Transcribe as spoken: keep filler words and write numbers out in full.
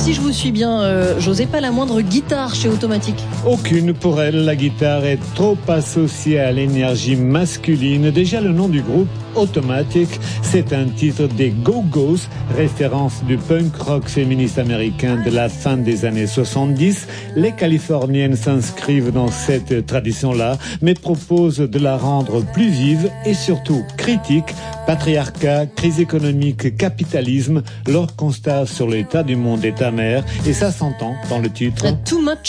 si je vous suis bien, euh, José, pas la moindre guitare chez Automatic. Aucune pour elle. La guitare est trop associée à l'énergie masculine. Déjà, le nom du groupe, Automatic, c'est un titre des Go-Go's, référence du punk rock féministe américain de la fin des années soixante-dix. Les Californiennes s'inscrivent dans cette tradition-là, mais proposent de la rendre plus vive et surtout critique. Patriarcat, crise économique, capitalisme, leur constat sur l'état du monde est amer, et ça s'entend dans le titre. Too much